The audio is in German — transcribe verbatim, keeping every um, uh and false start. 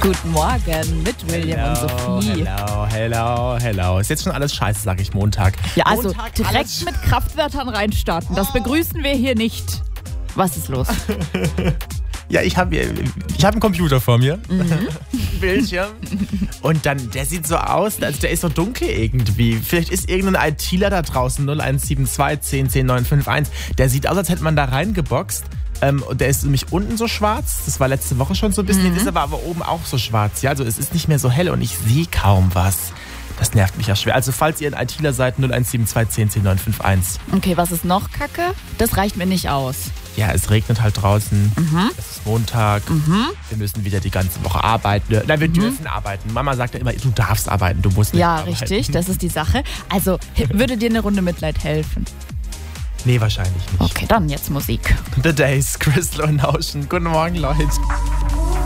Guten Morgen mit William hello, und Sophie. Hello, hello, hello. Ist jetzt schon alles scheiße, sag ich Montag. Ja, also Montag direkt alles mit Kraftwörtern reinstarten. Das begrüßen wir hier nicht. Was ist los? Ja, ich habe ich hab einen Computer vor mir. Mhm. Bildschirm. Und dann, der sieht so aus, also der ist so dunkel irgendwie. Vielleicht ist irgendein ITler da draußen, null eins sieben zwei zehn zehn neun fünf eins. Der sieht aus, als hätte man da reingeboxt. Ähm, und der ist nämlich unten so schwarz. Das war letzte Woche schon so ein bisschen. Mhm. Ist aber, aber oben auch so schwarz. Ja, also es ist nicht mehr so hell und ich sehe kaum was. Das nervt mich ja schwer. Also falls ihr ein ITler seid, null eins sieben zwei zehn zehn neun fünf eins. Okay, was ist noch Kacke? Das reicht mir nicht aus. Ja, es regnet halt draußen. Mhm. Es ist Montag. Mhm. Wir müssen wieder die ganze Woche arbeiten. Nein, wir mhm. dürfen arbeiten. Mama sagt ja immer, du darfst arbeiten, du musst nicht ja, arbeiten. Ja, richtig, das ist die Sache. Also, würde dir eine Runde Mitleid helfen? Nee, wahrscheinlich nicht. Okay, dann jetzt Musik. The Days, Crystal und Ocean. Guten Morgen, Leute.